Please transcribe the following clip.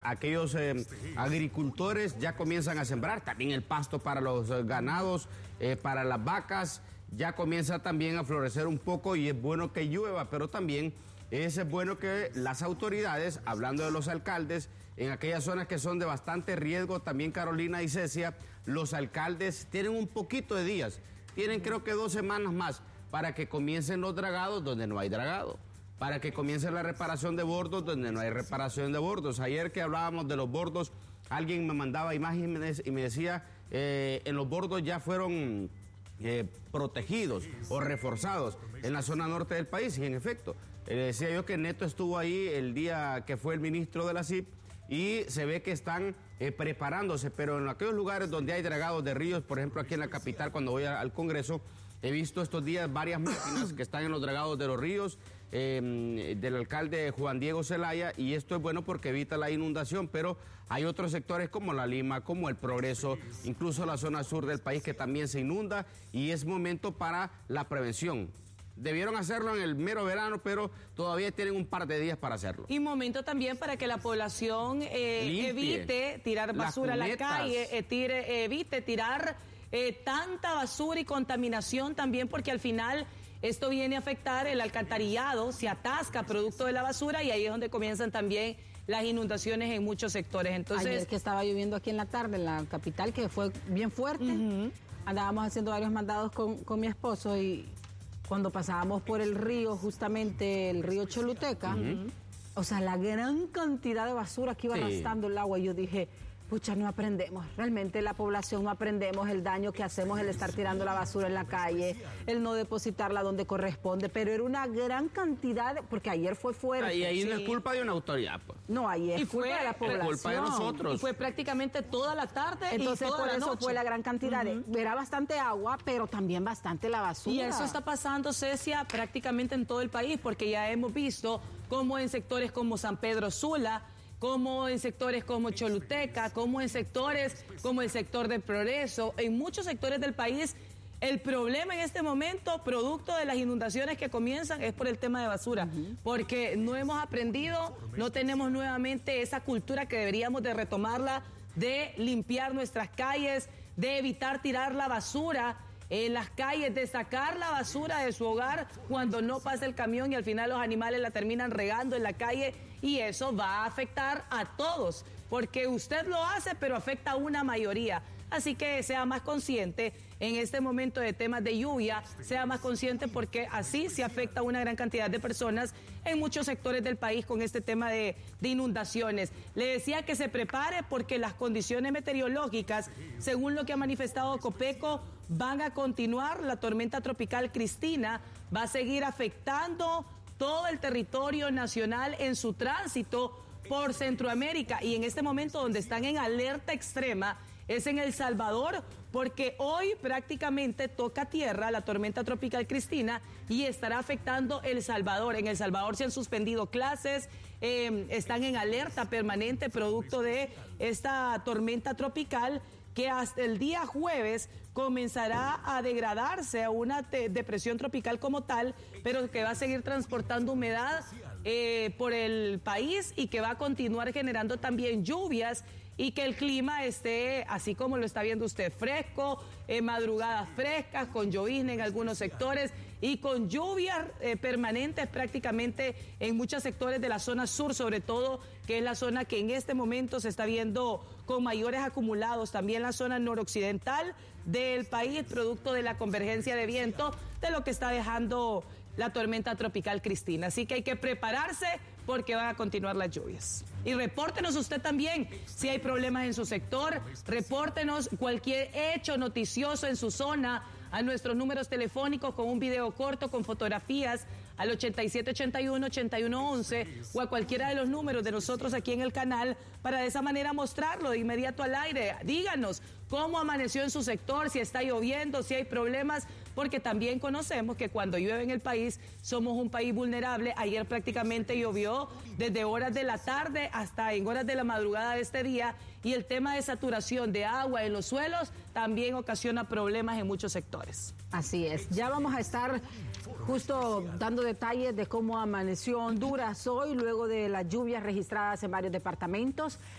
aquellos agricultores ya comienzan a sembrar, también el pasto para los ganados, para las vacas, ya comienza también a florecer un poco y es bueno que llueva, pero también es bueno que las autoridades, hablando de los alcaldes, en aquellas zonas que son de bastante riesgo, también Carolina y Cecia, los alcaldes tienen un poquito de días, tienen creo que 2 semanas más para que comiencen los dragados donde no hay dragado, para que comience la reparación de bordos donde no hay reparación de bordos. Ayer que hablábamos de los bordos, alguien me mandaba imágenes y me decía, en los bordos ya fueron protegidos o reforzados en la zona norte del país, y en efecto, decía yo que Neto estuvo ahí el día que fue el ministro de la CIP, y se ve que están preparándose, pero en aquellos lugares donde hay dragados de ríos, por ejemplo aquí en la capital cuando voy al Congreso, he visto estos días varias máquinas que están en los dragados de los ríos, del alcalde Juan Diego Zelaya, y esto es bueno porque evita la inundación, pero hay otros sectores como La Lima, como El Progreso, incluso la zona sur del país que también se inunda, y es momento para la prevención. Debieron hacerlo en el mero verano, pero todavía tienen un par de días para hacerlo. Y momento también para que la población evite tirar basura a la calle, evite tirar tanta basura y contaminación también, porque al final esto viene a afectar el alcantarillado, se atasca producto de la basura, y ahí es donde comienzan también las inundaciones en muchos sectores. Entonces, ayer que estaba lloviendo aquí en la tarde en la capital, que fue bien fuerte, andábamos haciendo varios mandados con mi esposo, y cuando pasábamos por el río, justamente el río Choluteca, o sea, la gran cantidad de basura que iba arrastrando el agua, y yo dije, pucha, no aprendemos, realmente la población no aprendemos el daño que hacemos el estar tirando la basura en la calle, el no depositarla donde corresponde, pero era una gran cantidad, porque ayer fue fuerte. Y ahí no es culpa de una autoridad, pues. No, ahí es culpa de la población. Es culpa de nosotros. Y fue prácticamente toda la tarde. Entonces, y toda por la eso noche fue la gran cantidad. Era bastante agua, pero también bastante la basura. Y eso está pasando, Cecia, prácticamente en todo el país, porque ya hemos visto cómo en sectores como San Pedro Sula, como en sectores como Choluteca, como en sectores como el sector del Progreso, en muchos sectores del país, el problema en este momento, producto de las inundaciones que comienzan, es por el tema de basura, porque no hemos aprendido, no tenemos nuevamente esa cultura que deberíamos de retomarla, de limpiar nuestras calles, de evitar tirar la basura en las calles, de sacar la basura de su hogar cuando no pasa el camión, y al final los animales la terminan regando en la calle, y eso va a afectar a todos, porque usted lo hace, pero afecta a una mayoría. Así que sea más consciente en este momento de temas de lluvia, sea más consciente, porque así se afecta a una gran cantidad de personas en muchos sectores del país con este tema de inundaciones. Le decía que se prepare porque las condiciones meteorológicas, según lo que ha manifestado Copeco, van a continuar. La tormenta tropical Cristina va a seguir afectando todo el territorio nacional en su tránsito por Centroamérica, y en este momento donde están en alerta extrema es en El Salvador, porque hoy prácticamente toca tierra la tormenta tropical Cristina y estará afectando El Salvador. En El Salvador se han suspendido clases, están en alerta permanente producto de esta tormenta tropical, que hasta el día jueves comenzará a degradarse a una depresión tropical como tal, pero que va a seguir transportando humedad por el país, y que va a continuar generando también lluvias, y que el clima esté, así como lo está viendo usted, fresco, madrugadas frescas, con llovizna en algunos sectores, y con lluvias permanentes prácticamente en muchos sectores de la zona sur, sobre todo, que es la zona que en este momento se está viendo con mayores acumulados. También la zona noroccidental del país, producto de la convergencia de viento, de lo que está dejando la tormenta tropical Cristina. Así que hay que prepararse porque van a continuar las lluvias. Y repórtenos usted también si hay problemas en su sector, repórtenos cualquier hecho noticioso en su zona a nuestros números telefónicos con un video corto, con fotografías, al 8781-8111 o a cualquiera de los números de nosotros aquí en el canal, para de esa manera mostrarlo de inmediato al aire. Díganos cómo amaneció en su sector, si está lloviendo, si hay problemas, porque también conocemos que cuando llueve en el país somos un país vulnerable. Ayer prácticamente llovió desde horas de la tarde hasta en horas de la madrugada de este día, y el tema de saturación de agua en los suelos también ocasiona problemas en muchos sectores. Así es, ya vamos a estar justo dando detalles de cómo amaneció Honduras hoy luego de las lluvias registradas en varios departamentos.